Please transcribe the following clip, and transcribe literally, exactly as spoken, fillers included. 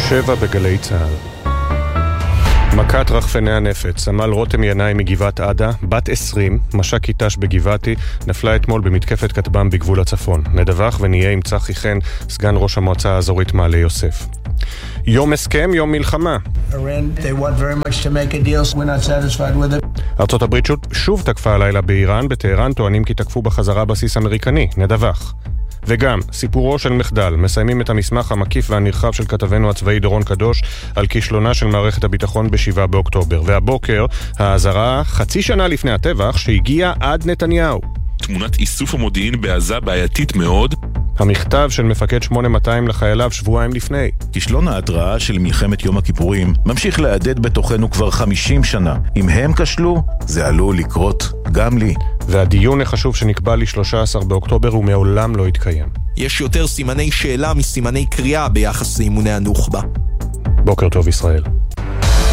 שבע בגלי צה"ל. מכת רחפני הנפץ, סמל רותם ינאי מגבעת עדה, בת עשרים, מש"ק אית"ש בגבעתי, נפלה אתמול במתקפת כטב"ם בגבול הצפון. נדווח ונהיה עם צחי חן, סגן ראש המועצה האזורית מעלה יוסף. יום הסכם, יום מלחמה. ארצות הברית שוב תקפה הלילה באיראן, בטהרן טוענים כי תקפו בחזרה בסיס אמריקני. נדווח. וגם, סיפורו של מחדל, מסיימים את המסמך המקיף והנרחב של כתבנו הצבאי דורון קדוש על כישלונה של מערכת הביטחון בשבעה באוקטובר. והבוקר, האזהרה חצי שנה לפני הטבח שהגיע עד נתניהו. תמונת איסוף המודיעין בעזה בעייתית מאוד. המכתב של מפקד שמונה מאתיים לחייליו שבועיים לפני. כישלון ההתראה של מלחמת יום הכיפורים ממשיך להדהד בתוכנו כבר חמישים שנה. אם הם כשלו, זה עלול לקרות גם לי. והדיון החשוב שנקבע ל-שלושה עשר באוקטובר הוא מעולם לא התקיים. יש יותר סימני שאלה מסימני קריאה ביחס לאימוני הנוח'בה. בוקר טוב ישראל.